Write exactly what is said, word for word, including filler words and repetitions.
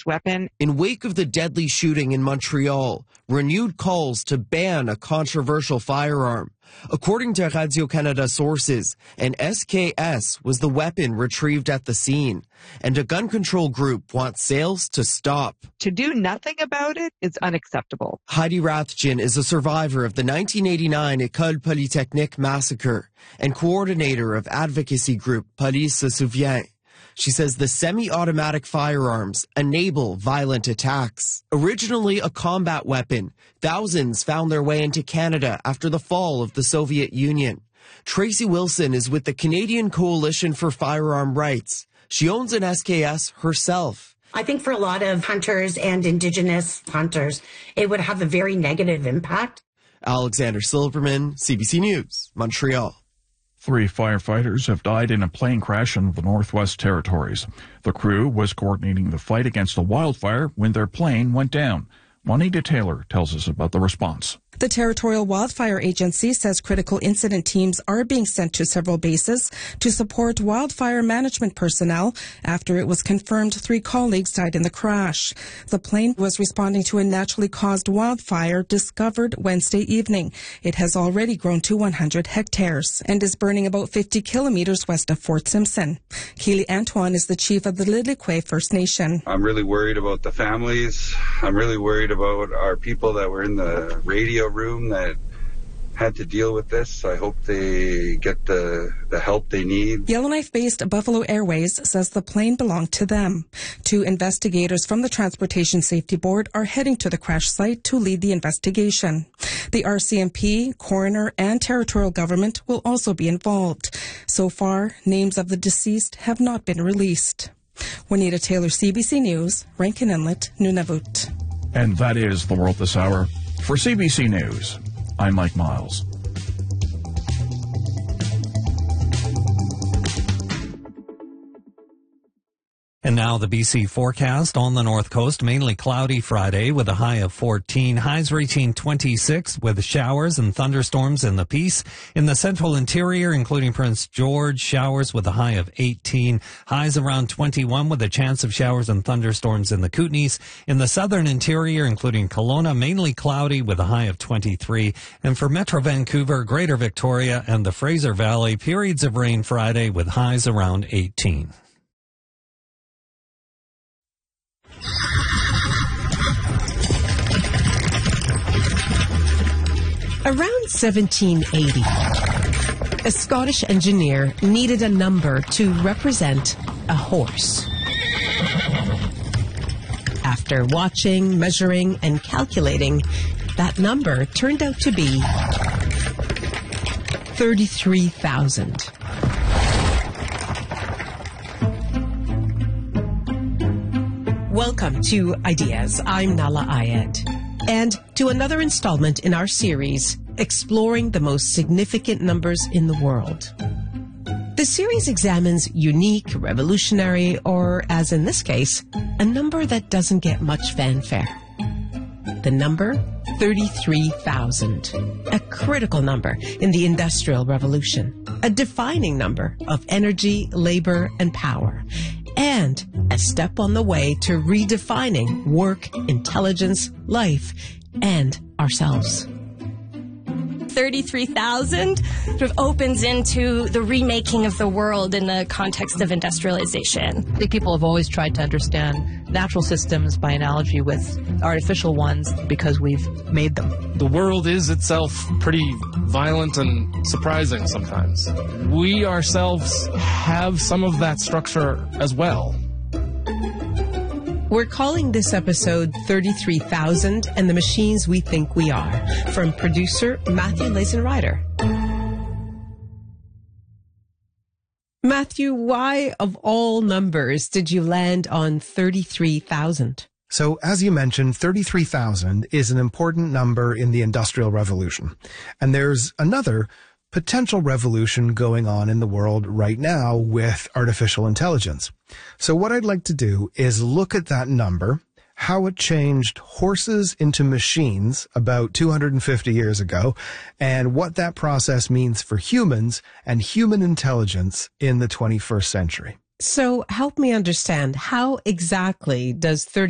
this weapon. In wake of the deadly shooting in Montreal, renewed calls to ban a controversial firearm. According to Radio-Canada sources, an S K S was the weapon retrieved at the scene, and a gun control group wants sales to stop. To do nothing about it is unacceptable. Heidi Rathjen is a survivor of the nineteen eighty-nine École Polytechnique massacre and coordinator of advocacy group Police se souvient. She says the semi-automatic firearms enable violent attacks. Originally a combat weapon, thousands found their way into Canada after the fall of the Soviet Union. Tracy Wilson is with the Canadian Coalition for Firearm Rights. She owns an S K S herself. I think for a lot of hunters and Indigenous hunters, it would have a very negative impact. Alexander Silverman, C B C News, Montreal. Three firefighters have died in a plane crash in the Northwest Territories. The crew was coordinating the fight against a wildfire when their plane went down. Juanita Taylor tells us about the response. The Territorial Wildfire Agency says critical incident teams are being sent to several bases to support wildfire management personnel after it was confirmed three colleagues died in the crash. The plane was responding to a naturally caused wildfire discovered Wednesday evening. It has already grown to one hundred hectares and is burning about fifty kilometers west of Fort Simpson. Keely Antoine is the chief of the Lillikwe First Nation. I'm really worried about the families. I'm really worried about our people that were in the radio room that had to deal with this. I hope they get the, the help they need. Yellowknife-based Buffalo Airways says the plane belonged to them. Two investigators from the Transportation Safety Board are heading to the crash site to lead the investigation. The R C M P, coroner, and territorial government will also be involved. So far, names of the deceased have not been released. Juanita Taylor, C B C News, Rankin Inlet, Nunavut. And that is The World This Hour. For C B C News, I'm Mike Miles. And now the B C forecast. On the north coast, mainly cloudy Friday with a high of fourteen. Highs reaching twenty-six with showers and thunderstorms in the Peace. In the central interior, including Prince George, showers with a high of eighteen. Highs around twenty-one with a chance of showers and thunderstorms in the Kootenays. In the southern interior, including Kelowna, mainly cloudy with a high of twenty-three. And for Metro Vancouver, Greater Victoria, and the Fraser Valley, periods of rain Friday with highs around eighteen. Around seventeen eighty, a Scottish engineer needed a number to represent a horse. After watching, measuring, and calculating, that number turned out to be thirty-three thousand. Welcome to Ideas. I'm Nala Ayed. And to another installment in our series, Exploring the Most Significant Numbers in the World. The series examines unique, revolutionary, or, as in this case, a number that doesn't get much fanfare. The number thirty-three thousand, a critical number in the Industrial Revolution, a defining number of energy, labor, and power, and a step on the way to redefining work, intelligence, life, and ourselves. thirty-three thousand sort of opens into the remaking of the world in the context of industrialization. I think people have always tried to understand natural systems by analogy with artificial ones because we've made them. The world is itself pretty violent and surprising sometimes. We ourselves have some of that structure as well. We're calling this episode thirty-three thousand and the Machines We Think We Are, from producer Matthew Lazenrider. Matthew, why of all numbers did you land on thirty-three thousand? So, as you mentioned, thirty-three thousand is an important number in the Industrial Revolution. And there's another potential revolution going on in the world right now with artificial intelligence. So what I'd like to do is look at that number, how it changed horses into machines about two hundred fifty years ago, and what that process means for humans and human intelligence in the twenty-first century. So help me understand, how exactly does thirty